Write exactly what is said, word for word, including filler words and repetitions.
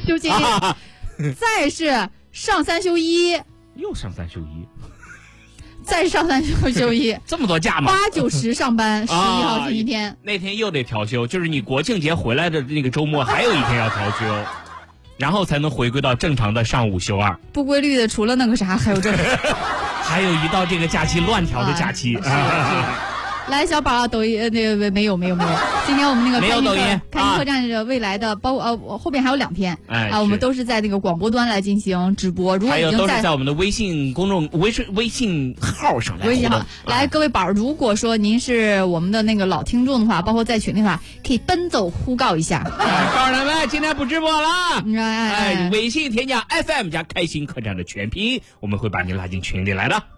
休息，再是上三休一， 又上三休一。 再上三休休一， 这么多假吗？ 八九十上班，十一号星期天、啊， 那天又得调休，就是你国庆节回来的那个周末还有一天要调休，然后才能回归到正常的上午休二。 不规律的，除了那个啥，还有这个， 还有一道这个假期乱调的假期。 啊来，小宝啊，抖音呃那个没有没有没有，今天我们那个没有抖音， 开心客栈的未来的包呃后边还有两天， 哎啊，我们都是在那个广播端来进行直播，如果已经在还有都是在我们的微信公众微信微信号上来。 微信号来，各位宝，如果说您是我们的那个老听众的话，包括在群的话，可以奔走呼告一下。 告诉他们，今天不直播了， 哎， 哎，微信添加 F M 加开心客栈的全拼，我们会把您拉进群里来的。